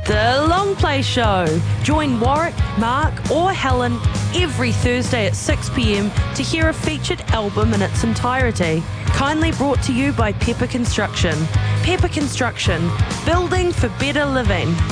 The Long Play Show. Join Warwick, Mark or Helen every Thursday at 6 p.m. to hear a featured album in its entirety. Kindly brought to you by Pepper Construction. Pepper Construction, building for better living.